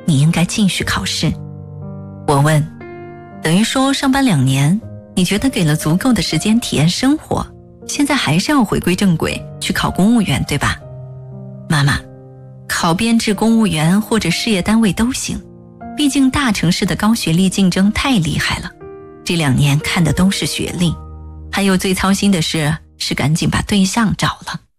你应该继续考试。我问，等于说上班2年，你觉得给了足够的时间体验生活，现在还是要回归正轨，去考公务员，对吧？妈妈，考编制公务员或者事业单位都行，毕竟大城市的高学历竞争太厉害了，这2年看的都是学历，还有最操心的是赶紧把对象找了。